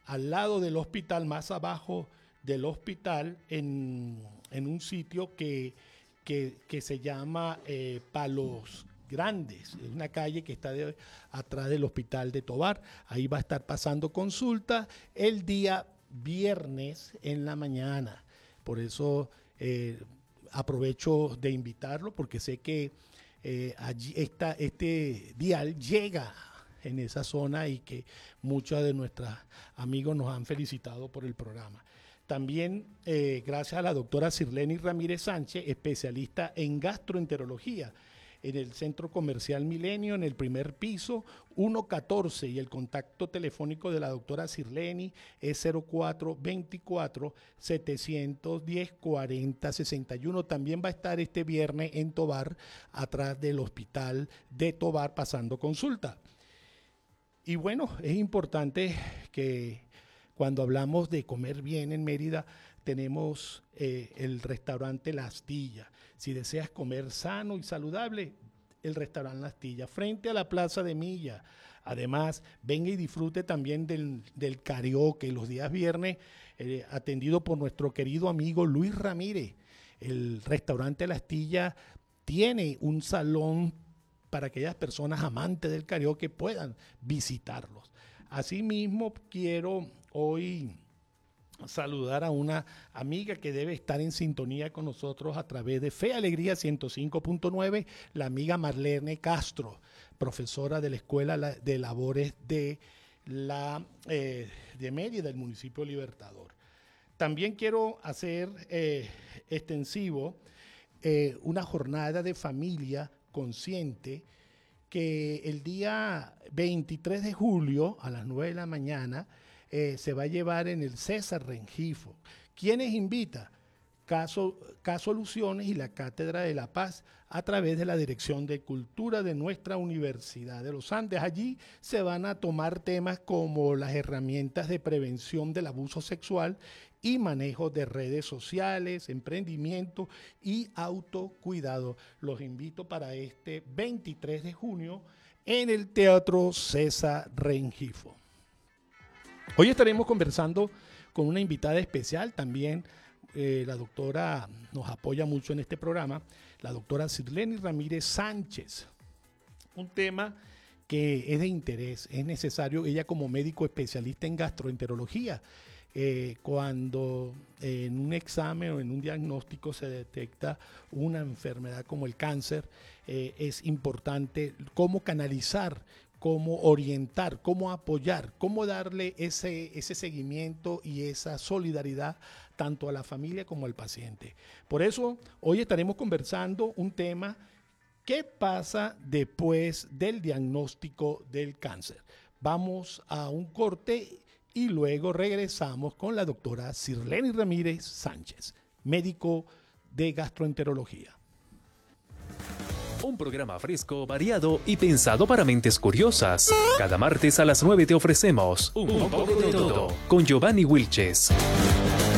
al lado del hospital, más abajo del hospital, en un sitio que se llama Palos Grandes. Es una calle que está atrás del hospital de Tovar. Ahí va a estar pasando consulta el día viernes en la mañana. Por eso aprovecho de invitarlo, porque sé que allí este dial llega en esa zona y que muchos de nuestros amigos nos han felicitado por el programa. También gracias a la doctora Sirleni Ramírez Sánchez, especialista en gastroenterología, en el Centro Comercial Milenio, en el primer piso, 114, y el contacto telefónico de la doctora Sirleni es 0424-710-4061. También va a estar este viernes en Tovar, atrás del hospital de Tovar, pasando consulta. Y bueno, es importante que cuando hablamos de comer bien en Mérida, tenemos el restaurante La Astilla. Si deseas comer sano y saludable, el restaurante La Astilla, frente a la Plaza de Milla. Además, venga y disfrute también del karaoke los días viernes, atendido por nuestro querido amigo Luis Ramírez. El restaurante La Astilla tiene un salón para aquellas personas amantes del karaoke puedan visitarlos. Asimismo, quiero hoy saludar a una amiga que debe estar en sintonía con nosotros a través de Fe Alegría 105.9, la amiga Marlene Castro, profesora de la Escuela de Labores de Mérida, del municipio Libertador. También quiero hacer extensivo una jornada de familia consciente que el día 23 de julio a las 9 de la mañana se va a llevar en el César Rengifo. ¿Quiénes invita? Caso Soluciones y la Cátedra de la Paz a través de la Dirección de Cultura de nuestra Universidad de los Andes. Allí se van a tomar temas como las herramientas de prevención del abuso sexual y manejo de redes sociales, emprendimiento y autocuidado. Los invito para este 23 de junio en el Teatro César Rengifo. Hoy estaremos conversando con una invitada especial también. La doctora nos apoya mucho en este programa, la doctora Sirleni Ramírez Sánchez. Un tema que es de interés, es necesario, ella como médico especialista en gastroenterología, cuando en un examen o en un diagnóstico se detecta una enfermedad como el cáncer, es importante cómo canalizar, cómo orientar, cómo apoyar, cómo darle ese seguimiento y esa solidaridad tanto a la familia como al paciente. Por eso hoy estaremos conversando un tema: ¿qué pasa después del diagnóstico del cáncer? Vamos a un corte y luego regresamos con la doctora Sirleni Ramírez Sánchez, médico de gastroenterología. Un programa fresco, variado y pensado para mentes curiosas. Cada martes a las 9 te ofrecemos Un poco de todo con Giovanni Wilches.